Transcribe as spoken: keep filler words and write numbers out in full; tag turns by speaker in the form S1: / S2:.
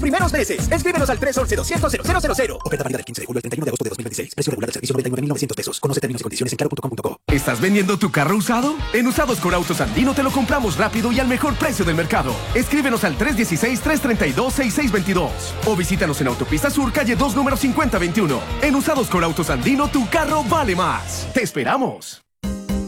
S1: primeros meses. Escríbenos al tres once, doscientos, cero cero cero cero. Oferta válida del quince de julio al treinta y uno de agosto de dos mil veintiséis. Precio regular del servicio noventa y nueve mil novecientos pesos. Conoce términos y condiciones en claro punto com punto co.
S2: ¿Estás vendiendo tu carro usado? En Usados con Autos Andino te lo compramos rápido y al mejor precio del mercado. Escríbenos al tres uno seis, tres tres dos, seis seis dos dos o visítanos en Autopista Sur, calle dos, número cincuenta veintiuno. En Usados con Autos Andino, tu carro vale más. ¡Te esperamos!